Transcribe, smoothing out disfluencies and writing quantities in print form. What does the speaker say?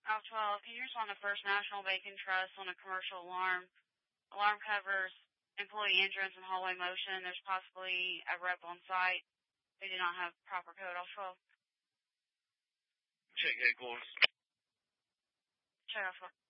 Off 12, can you respond to First National Bacon Trust on a commercial alarm? Alarm covers employee entrance and hallway motion. There's possibly a rep on site. They do not have proper code. Off 12. Check headquarters. Check off 12.